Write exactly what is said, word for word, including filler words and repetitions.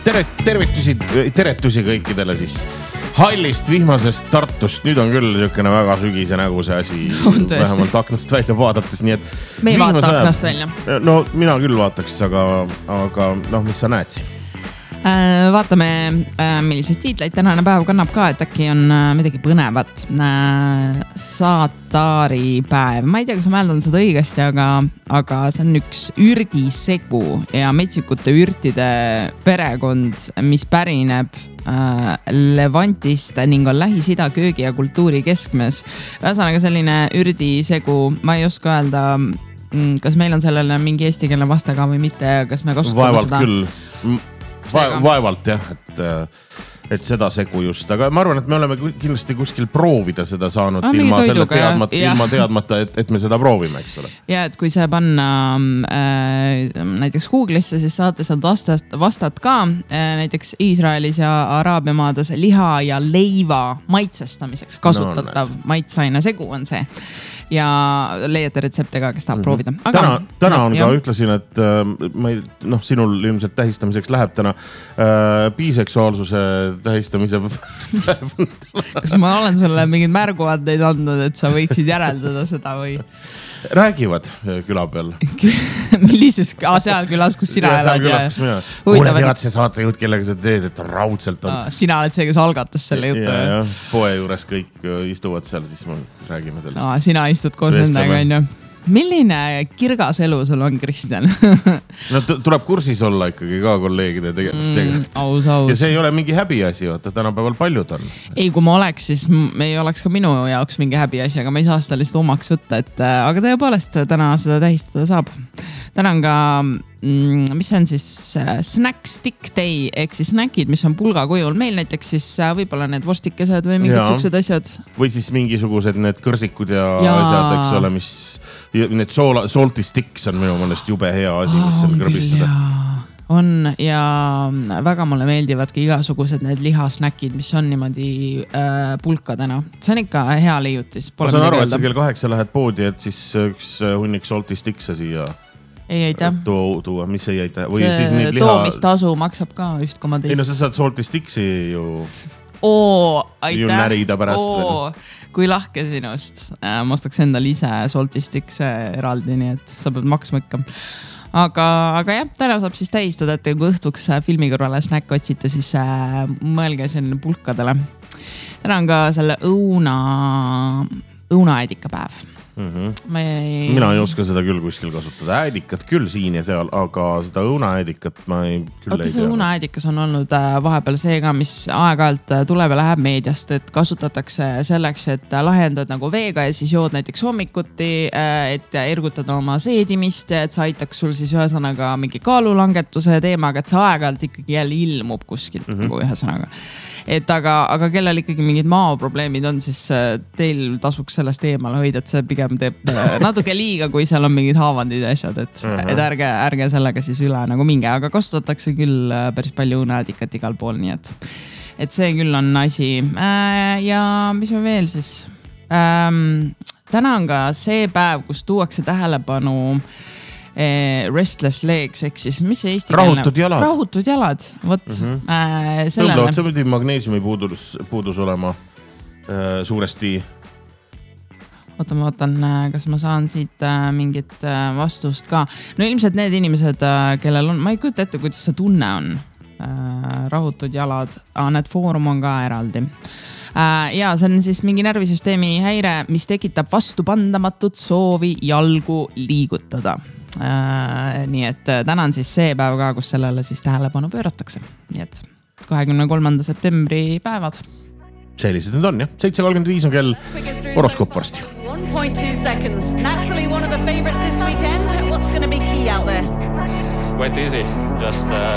tere, tervitusi, teretusi kõikidele siis hallist vihmasest Tartust. Nüüd on küll niisugune väga sügise nägu see asi, vähemalt aknast välja vaadates. Nii et me ei vaata aknast välja. No mina küll vaataks, aga, aga noh, mis sa näed siin? Vaatame, milliseid tiitleid tänane päev kannab ka, et äkki on midagi põnevat. Saatari päev. Ma ei tea, kas ma hääldan seda õigesti, aga, aga see on üks ürdisegu ja metsikute ürtide perekond, mis pärineb Levantist ning on Lähis-Ida köögi ja kultuuri keskmes. Ühesõnaga selline ürdisegu, ma ei oska öelda, kas meil on sellele mingi eestikeelne vasta ka või mitte, kas me kasutame Vaevalt seda. Küll. Va- vaevalt jah, et, et seda segu just, aga ma arvan, et me oleme kindlasti kuskil proovida seda saanud no, ilma, selle teadmata, ilma teadmata, et, et me seda proovime, eks ole. Ja, et kui see panna äh, näiteks Google'isse, siis saate sealt vastast, vastat ka äh, näiteks Iisraelis ja Araabia maades liha ja leiva maitsestamiseks kasutatav no, maitsaine segu on see. Ja leiate retsepte ka, kes tahab mm-hmm. proovida. Aga, täna, täna on no, ka ütlesin, et äh, ma ei, noh, sinul ilmselt tähistamiseks läheb täna äh, biseksuaalsuse tähistamise kas ma olen sulle mingid märguandeid andnud, et sa võiksid järeldada seda või? Räägivad küla peal. Millises ah, seal külas, kus sina ja, elad? Külas, kus mina. Kuule tead see saatejuht, kellega sa teed, et raudselt on. Ah, sina oled see, kes algatas selle jutu. Ja, ja, poe juures kõik istuvad seal, siis me räägime sellest. Ah, sina istud koos nendega, on ju. Milline kirgas elu sul on, Kristjan? No tuleb kursis olla ikkagi ka kolleegide tegemistega. Mm, aus, aus. Ja see ei ole mingi häbi asi, vaata, tänapäeval paljud on. Ei, kui ma oleks, siis ei oleks ka minu jaoks mingi häbi asi, aga ma ei saa seda lihtsalt omaks võtta, et aga tõepoolest täna seda tähistada saab. Täna on ka, mis on siis snack stick day, ehk siis snackid, mis on pulga kujul. Meil näiteks siis võib-olla need vorstikesed või mingid suksed asjad. Või siis mingisugused need kõrsikud ja, ja asjad, eks ole, mis need soola, salty sticks on minu mõnest jube hea asi, mis seal kõrbistada. On ja väga mulle meeldivadki igasugused need lihasnäkid, mis on niimoodi äh, pulkadena. See on ikka hea leiutis. Ma saan aru, et sa kell kaheksa lähed poodi, et siis üks hunnik salty stickse siia ei aita. Tuua, tuua, mis ei aita. Või see siis neid liha... toomistasu maksab ka üks koma teist. Ei no sa saad salty stiksi ju Oo, aitäh. ju närida pärast Oo, kui lahke sinust. Ma ostaks endal ise salty stikse eraldi, nii et sa pead maksma ikka. Aga, aga jah, täna saab siis tähistada, et kui õhtuks filmi kõrvale snäkk otsite, siis äh, mõelge selline pulkadele. Täna on ka selle õuna, õunaädika päev. Mm-hmm. Ei... mina ei oska seda küll kuskil kasutada. Äädikat küll siin ja seal, aga seda õunaäädikat ma ei, küll Oota, ei tea. See õunaäädikas on olnud vahepeal see ka, mis aeg-ajalt tuleb ja läheb meediast, et kasutatakse selleks, et lahendad nagu veega ja siis jood näiteks hommikuti, et ergutad oma seedimist, et sa aitaks sul siis ühesõnaga mingi kaalulangetuse teemaga, et see aeg-ajalt ikkagi jälle ilmub kuskilt mm-hmm. nagu ühesõnaga. Et aga, aga kellel ikkagi mingid maaprobleemid on, siis teil tasuks sellest eemale hoida, et see pigem teeb natuke liiga, kui seal on mingid haavandid ja asjad, et, uh-huh. et ärge, ärge sellega siis üle nagu minge, aga kasutatakse küll päris palju õunaädikat igal pool, nii et, et see küll on asi. Ja mis me veel siis? Ähm, täna on ka see päev, kus tuuakse tähelepanu restless legs, ehk siis mis see eesti keelne? Rahutud jalad. Rahutud jalad, võt. Mm-hmm. Äh, sellele... See pidi magneesiumi puudus, puudus olema äh, suuresti. Oota, ma vaatan, kas ma saan siit äh, mingit äh, vastust ka. No ilmselt need inimesed, äh, kellel on, ma ei kujuta ette, kuidas see tunne on. Äh, rahutud jalad, ah, need foorum on ka eraldi. Äh, ja see on siis mingi närvisüsteemi häire, mis tekitab vastupandamatut soovi jalgu liigutada. Äh, nii et täna on siis see päev ka, kus sellele siis tähelepanu pööratakse. Nii et kahekümne kolmanda septembri päevad. Sellised need on, jah. seitse kolmkümmend viis on kell horoskoop varsti. one point two seconds. Naturally one of the favorites this weekend. What's going to be key out there? Went easy. Just uh,